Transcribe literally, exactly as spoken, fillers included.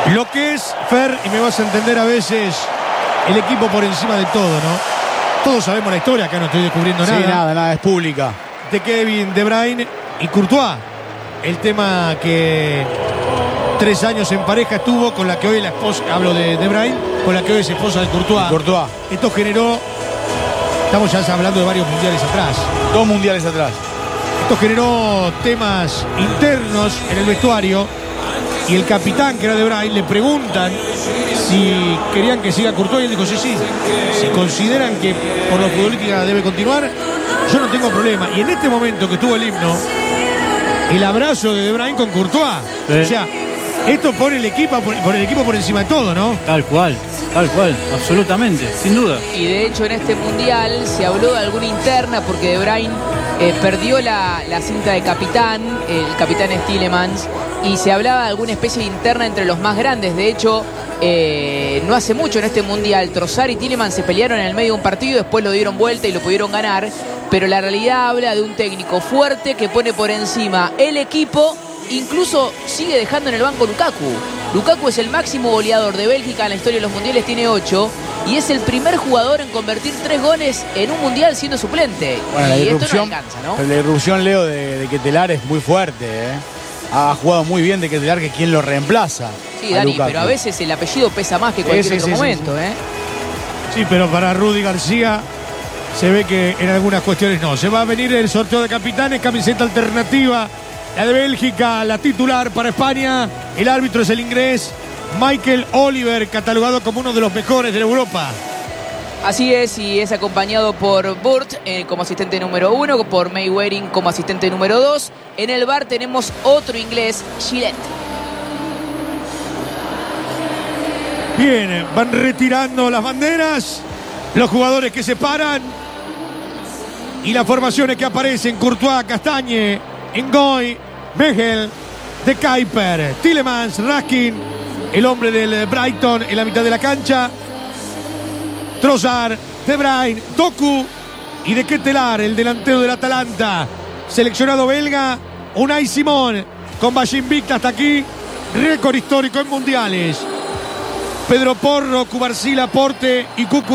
Lo que es, Fer, y me vas a entender a veces, el equipo por encima de todo, ¿no? Todos sabemos la historia, acá no estoy descubriendo sí, nada. nada, nada, es pública. De Kevin De Bruyne y Courtois. El tema que tres años en pareja estuvo con la que hoy la esposa, hablo de De Bruyne, con la que hoy es esposa de Courtois. Y Courtois. Esto generó, estamos ya hablando de varios mundiales atrás. Dos mundiales atrás. Esto generó temas internos en el vestuario. Y el capitán, que era De Bruyne, le preguntan si querían que siga Courtois. Y él dijo, sí, sí. Si consideran que por lo futbolística debe continuar, yo no tengo problema. Y en este momento que estuvo el himno, el abrazo de De Bruyne con Courtois. Sí. O sea, esto pone el equipo por, por el equipo por encima de todo, ¿no? Tal cual, tal cual, absolutamente, sin duda. Y de hecho en este mundial se habló de alguna interna porque De Bruyne eh, perdió la, la cinta de capitán, el capitán es Tielemans, y se hablaba de alguna especie de interna entre los más grandes. De hecho, eh, no hace mucho en este mundial, Trossard y Tielemans se pelearon en el medio de un partido, después lo dieron vuelta y lo pudieron ganar. Pero la realidad habla de un técnico fuerte que pone por encima el equipo, incluso sigue dejando en el banco Lukaku. Lukaku es el máximo goleador de Bélgica en la historia de los mundiales, tiene ocho, y es el primer jugador en convertir tres goles en un mundial siendo suplente. Bueno, la y irrupción, esto no alcanza, ¿no? La irrupción, Leo, de, de Ketelaere es muy fuerte, ¿eh? Ha jugado muy bien de Ketelaere, que es quien lo reemplaza. Sí, Dani, pero a veces el apellido pesa más que cualquier ese, otro ese, momento, ese. ¿eh? Sí, pero para Rudy García se ve que en algunas cuestiones no. Se va a venir el sorteo de capitanes, camiseta alternativa, la de Bélgica, la titular para España. El árbitro es el inglés Michael Oliver, catalogado como uno de los mejores de Europa. Así es, y es acompañado por Burt eh, como asistente número uno, por May Waring como asistente número dos. En el bar tenemos otro inglés, Gillette. Bien, van retirando las banderas, los jugadores que se paran y las formaciones que aparecen: Courtois, Castagne, Ngoy, Mechel, De Kuyper, Tielemans, Raskin, el hombre del Brighton en la mitad de la cancha, Trossard, De Bruyne, Doku y De Ketelaere, el delantero del Atalanta, seleccionado belga, Unai Simón, con Valle invicta hasta aquí, récord histórico en mundiales. Pedro Porro, Cubarsí, Laporte y Cucu